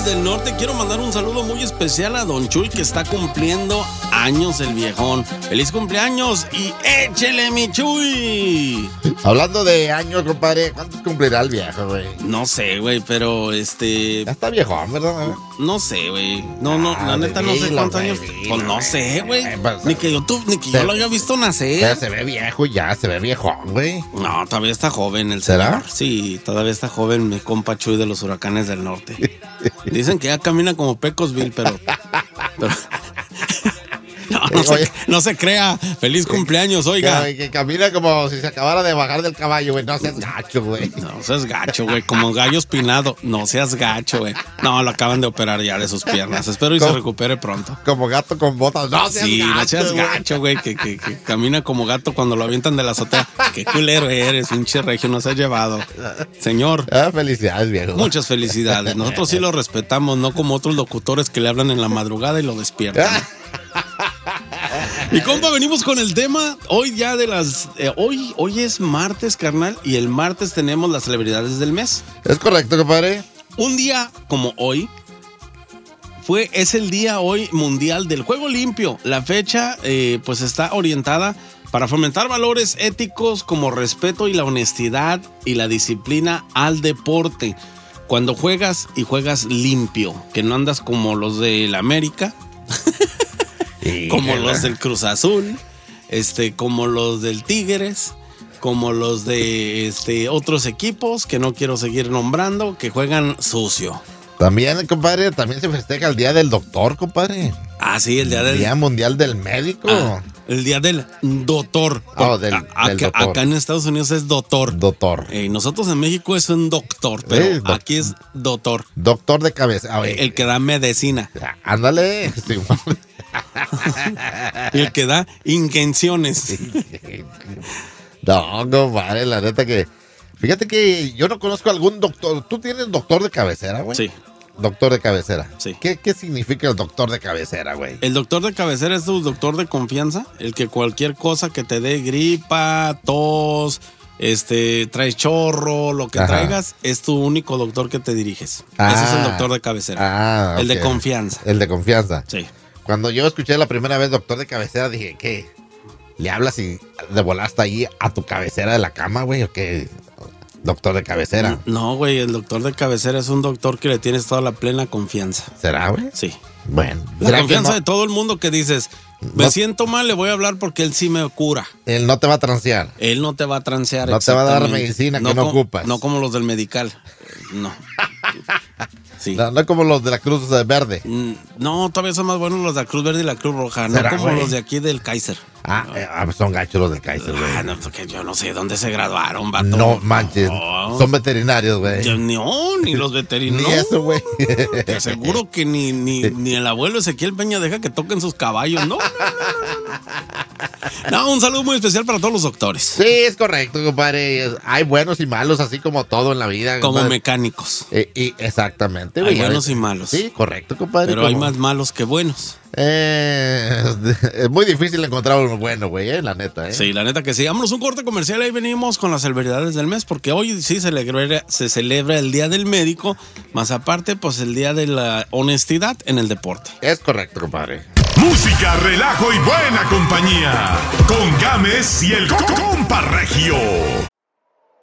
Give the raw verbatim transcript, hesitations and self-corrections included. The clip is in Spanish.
del Norte. Quiero mandar un saludo muy especial a Don Chuy, que está cumpliendo años el viejón. ¡Feliz cumpleaños! Y échele, mi Chuy. Hablando de años, compadre, ¿cuántos cumplirá el viejo, güey? No sé, güey, pero este... Ya está viejón, ¿verdad? No sé, güey. No, no, Ah, la neta no sé dilo, cuántos güey, años... dilo, Pues no güey. sé, güey. Pues, Ni que yo, tú, ni que se- yo lo haya visto Pero nacer. se ve viejo ya, se ve viejón, güey. No, todavía está joven el ¿Será? señor. Sí, todavía está joven mi compa Chuy de los Huracanes del Norte. Dicen que ya camina como Pecosville, pero... pero no, no, Oye. se, no se crea. Feliz cumpleaños, oiga. Que, que camina como si se acabara de bajar del caballo, güey. No seas gacho, güey. No seas gacho, güey. Como gallo espinado. No seas gacho, güey. No, lo acaban de operar ya de sus piernas. Espero y se ¿Cómo? recupere pronto. Como gato con botas. No seas Sí, gacho, no seas güey. gacho, güey, que, que, que camina como gato cuando lo avientan de la azotea. Qué culero eres, un regio nos ha llevado. Señor, Ah, felicidades, viejo. muchas felicidades. Nosotros sí lo respetamos, no como otros locutores que le hablan en la madrugada y lo despiertan. Y compa, venimos con el tema hoy ya de las... eh, hoy, hoy es martes, carnal, y el martes tenemos las celebridades del mes. ¿Es correcto, compadre? Un día como hoy, fue, es el día hoy mundial del juego limpio. La fecha eh, pues está orientada para fomentar valores éticos como respeto y la honestidad y la disciplina al deporte. Cuando juegas y juegas limpio, que no andas como los del América, como los del Cruz Azul, este, como los del Tigres, como los de este, otros equipos que no quiero seguir nombrando, que juegan sucio. También, compadre, también se festeja el Día del Doctor, compadre. Ah, sí, el día del... Día Mundial del Médico. Ah, el día del doctor. Oh, del- A- del acá, doctor. acá en Estados Unidos es doctor. Doctor. Eh, nosotros en México es un doctor, pero Sí, doc- aquí es doctor. Doctor de cabeza. Ah, El que da medicina. Ándale. Sí. Y el que da intenciones. No, compadre, la neta que... Fíjate que yo no conozco algún doctor. ¿Tú tienes doctor de cabecera, güey? Sí. Doctor de cabecera. Sí. ¿Qué, qué significa el doctor de cabecera, güey? El doctor de cabecera es tu doctor de confianza, el que cualquier cosa que te dé gripa, tos, este, traes chorro, lo que Ajá. traigas, es tu único doctor que te diriges. Ah. Ese es el doctor de cabecera. Ah, El de ok. confianza. El de confianza. Sí. Cuando yo escuché la primera vez doctor de cabecera, dije, ¿qué? ¿Le hablas y de volaste ahí a tu cabecera de la cama, güey? ¿O qué? Doctor de cabecera. No, güey, el doctor de cabecera es un doctor que le tienes toda la plena confianza. ¿Será, güey? Sí. Bueno. La ¿será que confianza no- de todo el mundo que dices, me No- siento mal, le voy a hablar porque él sí me cura. Él no te va a transear. Él no te va a transear. No te va a dar exactamente. medicina que no co- ocupas. No como los del medical. No. Sí. No, no como los de la Cruz Verde. Mm, No, todavía son más buenos los de la Cruz Verde y la Cruz Roja, no ¿Será, como güey? los de aquí del Kaiser. Ah, eh, ah, son gachos los del Kaiser, güey. Ah, no, porque yo no sé dónde se graduaron, vato. No manches. No. Son veterinarios, güey. Yo, no, ni los Ni veterinarios. eso, güey. Te aseguro que ni, ni, ni el abuelo Ezequiel Peña deja que toquen sus caballos. No, no, no, no. No, un saludo muy especial para todos los doctores. Sí, es correcto, compadre. Hay buenos y malos, así como todo en la vida. Como compadre. mecánicos. Eh, y exactamente, Hay güey. buenos y malos. Sí, correcto, compadre. Pero hay como- más malos que buenos. Eh, es muy difícil encontrar uno bueno, güey, eh, la neta, eh. Sí, la neta que sí. Vámonos un corte comercial. Ahí venimos con las celebridades del mes. Porque hoy sí se celebra, se celebra el Día del Médico. Más aparte, pues el Día de la Honestidad en el deporte. Es correcto, compadre. Música, relajo y buena compañía. Con Gámez y el Compa Regio.